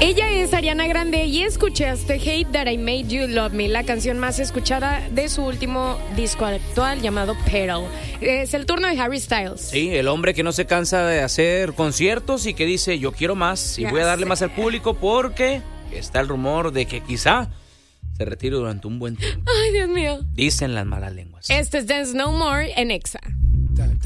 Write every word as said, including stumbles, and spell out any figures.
Ella es Ariana Grande y escuchaste Hate That I Made You Love Me, la canción más escuchada de su último disco actual llamado Petal. Es el turno de Harry Styles. Sí, el hombre que no se cansa de hacer conciertos y que dice yo quiero más y Ya voy a darle sé. más al público porque está el rumor de que quizá se retire durante un buen tiempo. Ay, Dios mío. Dicen las malas lenguas. Este es Dance No More en Exa.